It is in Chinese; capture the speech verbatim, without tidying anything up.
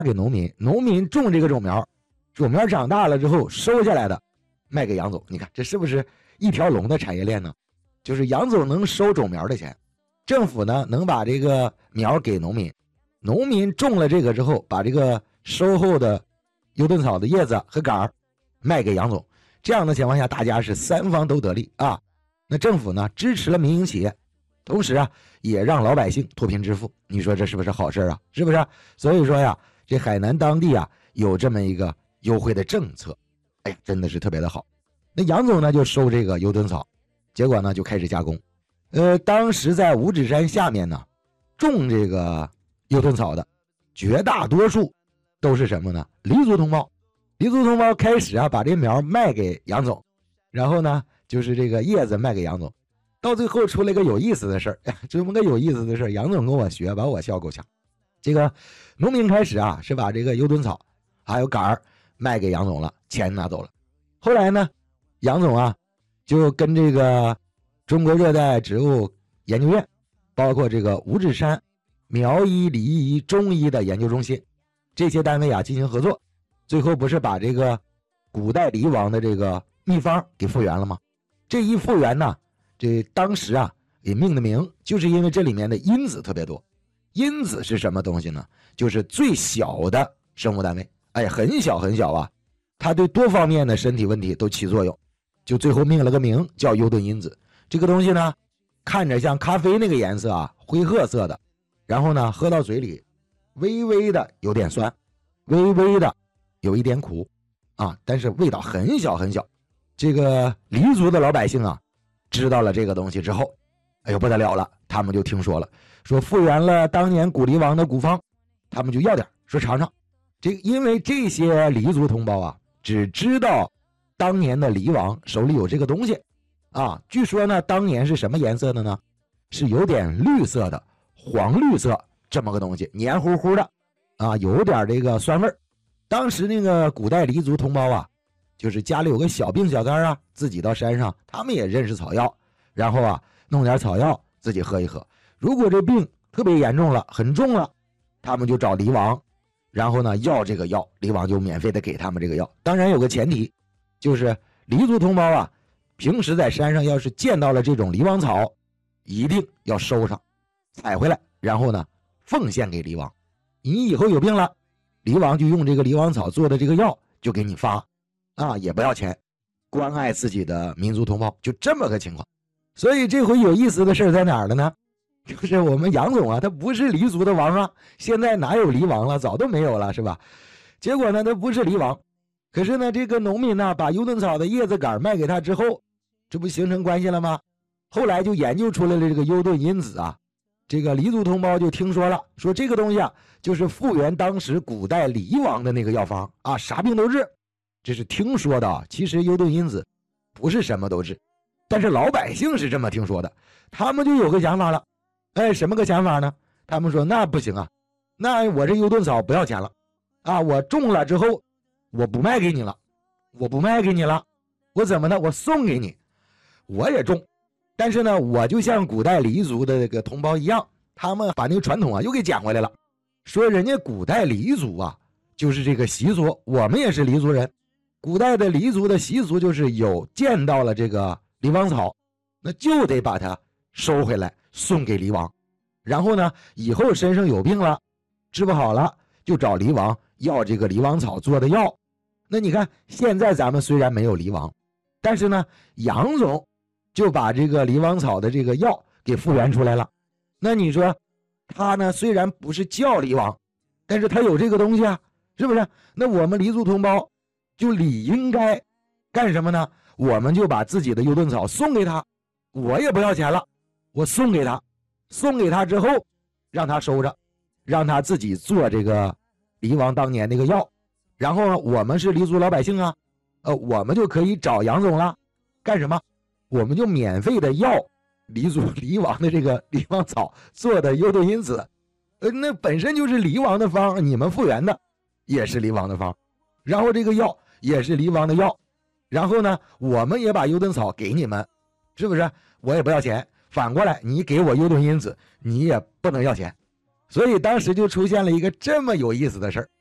给农民，农民种这个种苗，种苗长大了之后收下来的卖给杨总。你看这是不是一条龙的产业链呢？就是杨总能收种苗的钱，政府呢能把这个苗给农民，农民种了这个之后，把这个收后的优盾草的叶子和杆儿卖给杨总。这样的情况下，大家是三方都得利啊。那政府呢支持了民营企业，同时啊也让老百姓脱贫致富。你说这是不是好事啊？是不是？所以说呀，这海南当地啊有这么一个优惠的政策，哎呀，真的是特别的好。那杨总呢就收这个优盾草，结果呢就开始加工。呃，当时在五指山下面呢种这个优盾草的绝大多数都是什么呢？黎族同胞。黎族同胞开始啊把这苗卖给杨总，然后呢就是这个叶子卖给杨总，到最后出了一个有意思的事儿，这么个有意思的事儿，杨总跟我学，把我笑够呛。这个农民开始啊是把这个优盾草还有杆儿卖给杨总了，钱拿走了。后来呢，杨总啊就跟这个中国热带植物研究院，包括这个五指山苗医、梨医、中医的研究中心这些单位啊进行合作，最后不是把这个古代梨王的这个秘方给复原了吗？这一复原呢，这当时啊给命的名，就是因为这里面的因子特别多。因子是什么东西呢？就是最小的生物单位，哎，很小很小啊，它对多方面的身体问题都起作用，就最后命了个名叫优盾因子。这个东西呢看着像咖啡那个颜色啊，灰褐色的，然后呢喝到嘴里微微的有点酸，微微的有一点苦啊，但是味道很小很小。这个黎族的老百姓啊知道了这个东西之后，哎呦不得了了，他们就听说了，说复原了当年古黎王的古方，他们就要点，说尝尝。这因为这些黎族同胞啊只知道当年的黎王手里有这个东西啊，据说呢当年是什么颜色的呢？是有点绿色的，黄绿色这么个东西，黏糊糊的啊，有点这个酸味儿。当时那个古代黎族同胞啊，就是家里有个小病小灾啊，自己到山上，他们也认识草药，然后啊弄点草药自己喝一喝。如果这病特别严重了，很重了，他们就找黎王，然后呢要这个药，黎王就免费的给他们这个药。当然有个前提，就是黎族同胞啊平时在山上要是见到了这种黎王草，一定要收上采回来，然后呢奉献给黎王。你以后有病了，黎王就用这个黎王草做的这个药就给你发啊，也不要钱，关爱自己的民族同胞，就这么个情况。所以这回有意思的事在哪儿了呢？就是我们杨总啊，他不是黎族的王啊，现在哪有黎王了，早都没有了，是吧？结果呢他不是黎王，可是呢这个农民呢把优盾草的叶子杆卖给他之后，这不形成关系了吗？后来就研究出来了这个优盾因子啊，这个黎族同胞就听说了，说这个东西啊就是复原当时古代黎王的那个药方啊，啥病都治。这是听说的，其实优盾因子不是什么都治，但是老百姓是这么听说的，他们就有个想法了。哎，什么个想法呢？他们说那不行啊，那我这优盾草不要钱了啊，我种了之后我不卖给你了，我不卖给你了，我怎么呢？我送给你，我也种，但是呢我就像古代黎族的这个同胞一样，他们把那个传统啊又给捡回来了，说人家古代黎族啊就是这个习俗，我们也是黎族人，古代的黎族的习俗就是有见到了这个黎王草，那就得把它收回来送给黎王，然后呢以后身上有病了治不好了就找黎王要这个黎王草做的药。那你看现在咱们虽然没有黎王，但是呢杨总就把这个黎王草的这个药给复原出来了。那你说他呢虽然不是叫黎王，但是他有这个东西啊，是不是？那我们黎族同胞就理应该干什么呢？我们就把自己的优盾草送给他，我也不要钱了，我送给他，送给他之后让他收着，让他自己做这个黎王当年那个药。然后呢我们是黎族老百姓啊，呃，我们就可以找杨总了，干什么？我们就免费的要黎族黎王的这个黎王草做的优盾因子，呃，那本身就是黎王的方，你们复原的也是黎王的方，然后这个药也是黎王的药，然后呢我们也把优盾草给你们，是不是？我也不要钱，反过来你给我优盾因子你也不能要钱。所以当时就出现了一个这么有意思的事儿。